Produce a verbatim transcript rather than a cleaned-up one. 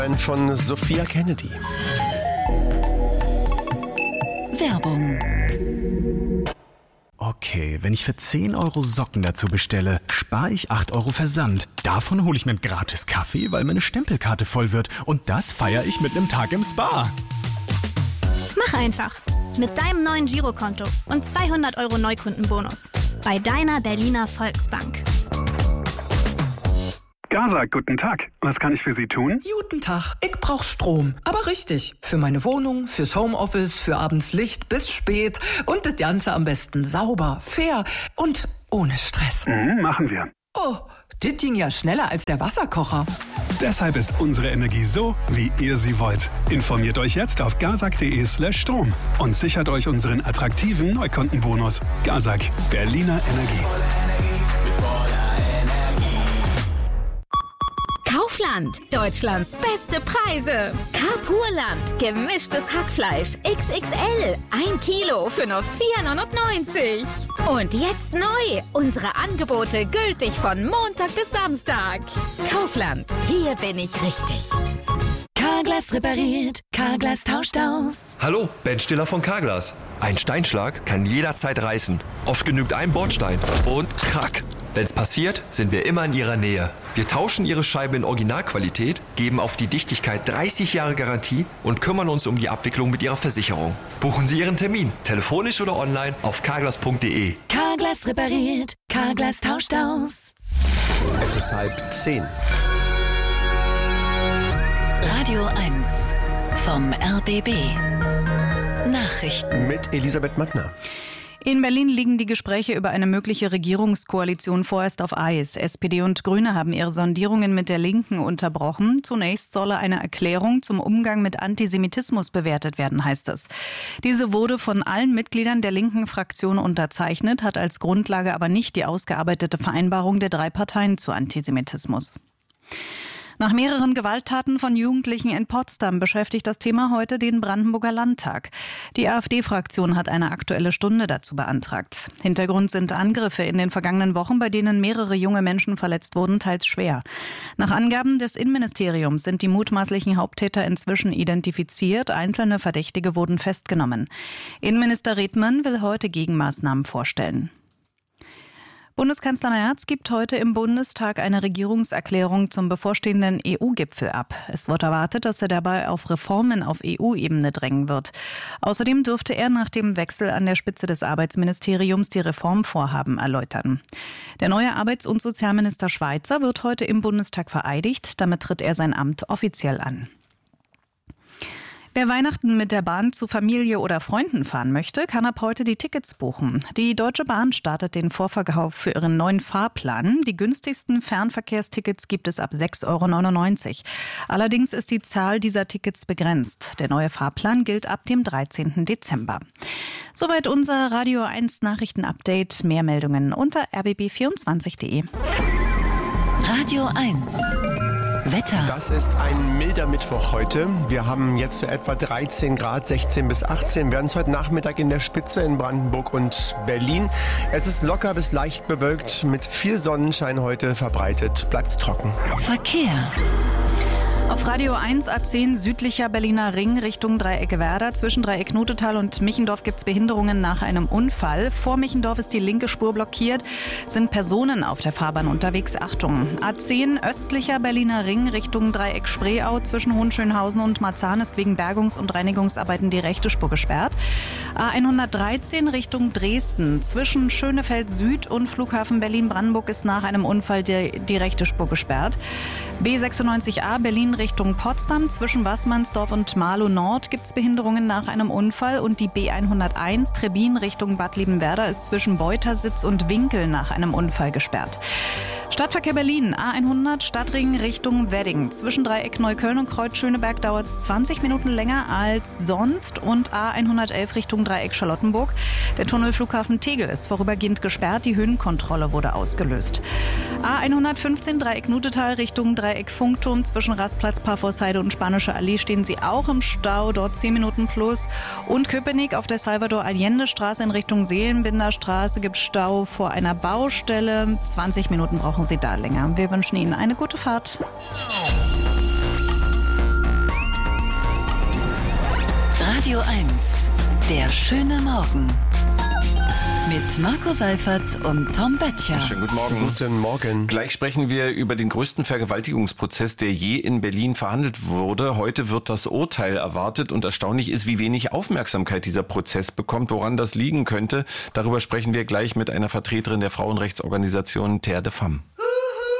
Von Sophia Kennedy. Werbung. Okay, wenn ich für zehn Euro Socken dazu bestelle, spare ich acht Euro Versand. Davon hole ich mir einen gratis Kaffee, weil meine Stempelkarte voll wird. Und das feiere ich mit einem Tag im Spa. Mach einfach. Mit deinem neuen Girokonto und zweihundert Euro Neukundenbonus. Bei deiner Berliner Volksbank. Gaza, guten Tag. Was kann ich für Sie tun? Guten Tag. Ich brauch Strom. Aber richtig. Für meine Wohnung, fürs Homeoffice, für abends Licht bis spät. Und das Ganze am besten sauber, fair und ohne Stress. Mhm, machen wir. Oh, das ging ja schneller als der Wasserkocher. Deshalb ist unsere Energie so, wie ihr sie wollt. Informiert euch jetzt auf gazak.de slash Strom und sichert euch unseren attraktiven Neukundenbonus. Gazak, Berliner Energie. Kaufland, Deutschlands beste Preise. Carpurland, gemischtes Hackfleisch X X L, ein Kilo für nur vier neunundneunzig. Und jetzt neu, unsere Angebote gültig von Montag bis Samstag. Kaufland, hier bin ich richtig. Carglass repariert, Carglass tauscht aus. Hallo, Ben Stiller von Carglass. Ein Steinschlag kann jederzeit reißen. Oft genügt ein Bordstein und krack. Wenn's passiert, sind wir immer in Ihrer Nähe. Wir tauschen Ihre Scheibe in Originalqualität, geben auf die Dichtigkeit dreißig Jahre Garantie und kümmern uns um die Abwicklung mit Ihrer Versicherung. Buchen Sie Ihren Termin, telefonisch oder online auf carglass punkt de. Carglass repariert, Carglass tauscht aus. Es ist halb zehn. Radio eins vom R B B. Nachrichten Mit Elisabeth Mattner. In Berlin liegen die Gespräche über eine mögliche Regierungskoalition vorerst auf Eis. S P D und Grüne haben ihre Sondierungen mit der Linken unterbrochen. Zunächst solle eine Erklärung zum Umgang mit Antisemitismus bewertet werden, heißt es. Diese wurde von allen Mitgliedern der linken Fraktion unterzeichnet, hat als Grundlage aber nicht die ausgearbeitete Vereinbarung der drei Parteien zu Antisemitismus. Nach mehreren Gewalttaten von Jugendlichen in Potsdam beschäftigt das Thema heute den Brandenburger Landtag. Die AfD-Fraktion hat eine Aktuelle Stunde dazu beantragt. Hintergrund sind Angriffe in den vergangenen Wochen, bei denen mehrere junge Menschen verletzt wurden, teils schwer. Nach Angaben des Innenministeriums sind die mutmaßlichen Haupttäter inzwischen identifiziert. Einzelne Verdächtige wurden festgenommen. Innenminister Redmann will heute Gegenmaßnahmen vorstellen. Bundeskanzler Merz gibt heute im Bundestag eine Regierungserklärung zum bevorstehenden E U-Gipfel ab. Es wird erwartet, dass er dabei auf Reformen auf E U-Ebene drängen wird. Außerdem dürfte er nach dem Wechsel an der Spitze des Arbeitsministeriums die Reformvorhaben erläutern. Der neue Arbeits- und Sozialminister Schweizer wird heute im Bundestag vereidigt. Damit tritt er sein Amt offiziell an. Wer Weihnachten mit der Bahn zu Familie oder Freunden fahren möchte, kann ab heute die Tickets buchen. Die Deutsche Bahn startet den Vorverkauf für ihren neuen Fahrplan. Die günstigsten Fernverkehrstickets gibt es ab sechs Euro neunundneunzig. Allerdings ist die Zahl dieser Tickets begrenzt. Der neue Fahrplan gilt ab dem dreizehnten Dezember. Soweit unser Radio eins Nachrichtenupdate. Mehr Meldungen unter r b b vierundzwanzig punkt de. Radio eins. Wetter. Das ist ein milder Mittwoch heute. Wir haben jetzt so etwa dreizehn Grad, sechzehn bis achtzehn. Wir werden es heute Nachmittag in der Spitze in Brandenburg und Berlin. Es ist locker bis leicht bewölkt mit viel Sonnenschein heute verbreitet. Bleibt's trocken. Verkehr. Auf Radio eins A zehn südlicher Berliner Ring Richtung Dreieck Werder. Zwischen Dreieck Knotetal und Michendorf gibt es Behinderungen nach einem Unfall. Vor Michendorf ist die linke Spur blockiert. Sind Personen auf der Fahrbahn unterwegs? Achtung! A zehn östlicher Berliner Ring Richtung Dreieck Spreeau. Zwischen Hohenschönhausen und Marzahn ist wegen Bergungs- und Reinigungsarbeiten die rechte Spur gesperrt. A hundertdreizehn Richtung Dresden. Zwischen Schönefeld Süd und Flughafen Berlin-Brandenburg ist nach einem Unfall die, die rechte Spur gesperrt. B sechsundneunzig A Berlin Richtung Potsdam. Zwischen Wassmannsdorf und Marlow Nord gibt es Behinderungen nach einem Unfall. Und die B hunderteins Trebin Richtung Bad Liebenwerda ist zwischen Beutersitz und Winkel nach einem Unfall gesperrt. Stadtverkehr Berlin, A hundert Stadtring Richtung Wedding. Zwischen Dreieck Neukölln und Kreuz Schöneberg dauert es zwanzig Minuten länger als sonst. Und A hundertelf Richtung Dreieck Charlottenburg. Der Tunnel Flughafen Tegel ist vorübergehend gesperrt. Die Höhenkontrolle wurde ausgelöst. A hundertfünfzehn Dreieck Nutetal Richtung Dreieck Funkturm. Zwischen Rastplatz, Parforceide und Spanische Allee stehen sie auch im Stau. Dort zehn Minuten plus. Und Köpenick auf der Salvador-Allende-Straße in Richtung Seelenbinderstraße gibt Stau vor einer Baustelle. zwanzig Minuten brauchen Sie da länger. Wir wünschen Ihnen eine gute Fahrt. Radio eins. Der schöne Morgen. Mit Marco Seifert und Tom Böttcher. Schönen guten Morgen. Guten Morgen. Gleich sprechen wir über den größten Vergewaltigungsprozess, der je in Berlin verhandelt wurde. Heute wird das Urteil erwartet und erstaunlich ist, wie wenig Aufmerksamkeit dieser Prozess bekommt, woran das liegen könnte. Darüber sprechen wir gleich mit einer Vertreterin der Frauenrechtsorganisation Terre de Femme.